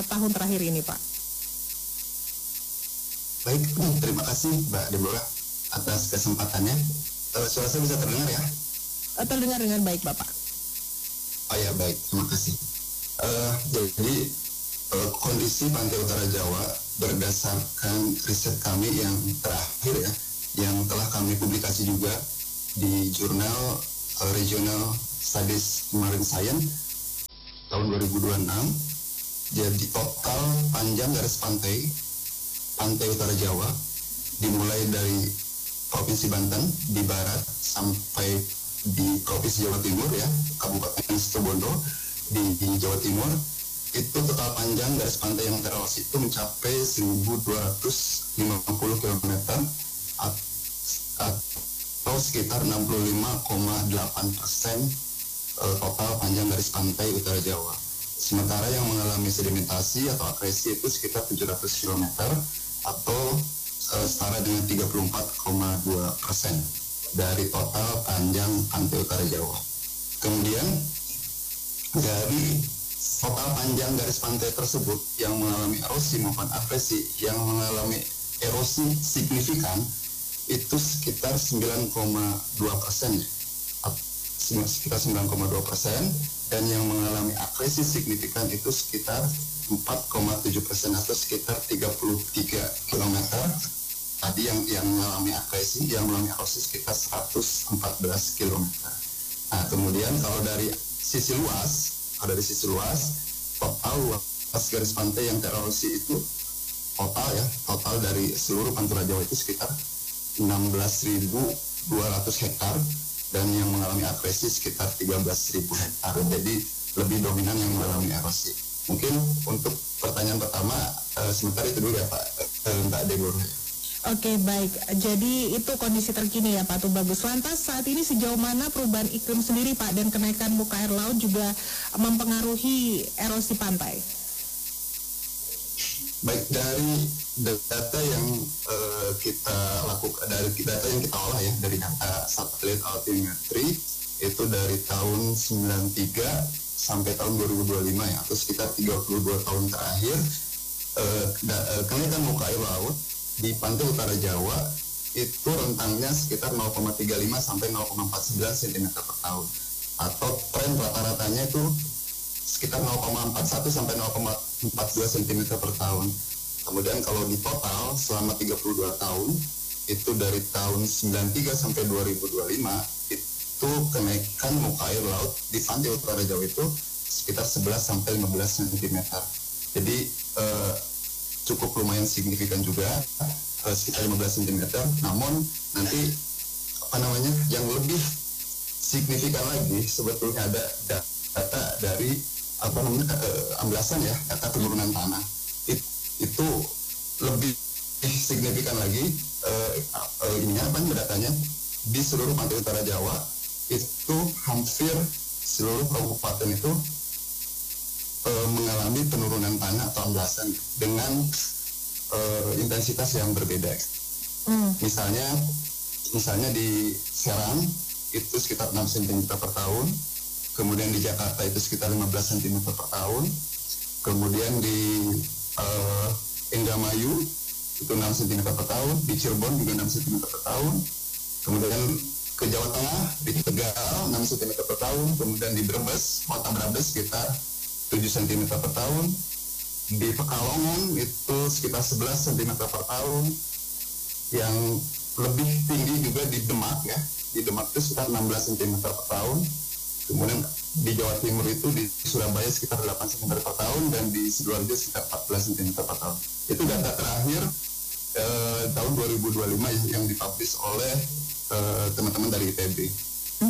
tahun terakhir ini, Pak? Baik, terima kasih Mbak Deborah atas kesempatannya. Suara saya bisa terdengar ya? Terdengar dengan baik, Bapak. Oh ya, baik, terima kasih. Jadi kondisi Pantai Utara Jawa berdasarkan riset kami yang terakhir ya, yang telah kami publikasi juga di jurnal Regional Studies Marine Science tahun 2026. Jadi total panjang garis Pantai Utara Jawa dimulai dari Provinsi Banten di barat sampai di Provinsi Jawa Timur ya, Kabupaten Situbondo di Jawa Timur, itu total panjang garis pantai yang tererosi itu mencapai 1.250 km atau sekitar 65,8% total panjang garis pantai Utara Jawa. Sementara yang mengalami sedimentasi atau akresi itu sekitar 700 km atau setara dengan 34,2% dari total panjang Pantai Utara Jawa. Kemudian dari total panjang garis pantai tersebut yang mengalami erosi maupun akresi yang mengalami erosi signifikan itu sekitar 9,2%, sekitar 9,2%, dan yang mengalami akresi signifikan itu sekitar 4,7% atau sekitar 33 km. Tadi yang mengalami akresi, yang mengalami erosi sekitar 114 km. Nah, kemudian kalau dari sisi luas, total luas garis pantai yang tererosi itu total dari seluruh Pantura Jawa itu sekitar 16.200 hektar, dan yang mengalami akresi sekitar 13.000 hektar. Jadi lebih dominan yang mengalami erosi. Mungkin untuk pertanyaan pertama sementara itu dulu ya Pak Mbak Deborah. Oke, baik. Jadi itu kondisi terkini ya Pak Tubagus. Lantas saat ini sejauh mana perubahan iklim sendiri Pak dan kenaikan muka air laut juga mempengaruhi erosi pantai? Baik, dari data yang kita lakukan, dari data yang kita olah ya, dari data satelit altimetri itu dari tahun 93 sampai tahun 2025 ya, atau sekitar 32 tahun terakhir, kenaikan muka air laut di Pantai Utara Jawa itu rentangnya sekitar 0,35 sampai 0,49 cm per tahun, atau tren rata-ratanya itu sekitar 0,41 sampai 0,42 cm per tahun. Kemudian kalau di total selama 32 tahun itu dari tahun 93 sampai 2025 itu kenaikan muka air laut di Pantai Utara Jawa itu sekitar 11 sampai 15 cm. Jadi cukup lumayan signifikan juga, sekitar 15 cm. Namun nanti yang lebih signifikan lagi sebetulnya ada data dari amblasan ya, data penurunan tanah. Itu lebih signifikan lagi datanya di seluruh Pantai Utara Jawa itu hampir seluruh kabupaten itu mengalami penurunan tanah atau amblasan dengan intensitas yang berbeda. Misalnya di Serang itu sekitar 6 cm per tahun, kemudian di Jakarta itu sekitar 15 cm per tahun, kemudian di Indramayu itu 6 cm per tahun, di Cirebon juga 6 cm per tahun, kemudian ke Jawa Tengah di Tegal 6 cm per tahun, kemudian di Kota Brebes sekitar 7 cm per tahun, di Pekalongan itu sekitar 11 cm per tahun, yang lebih tinggi juga di Demak ya, di Demak itu sekitar 16 cm per tahun, kemudian di Jawa Timur itu di Surabaya sekitar 8 cm per tahun, dan di Sidoarjo sekitar 14 cm per tahun. Itu data terakhir tahun 2025 yang dipublish oleh teman-teman dari ITB.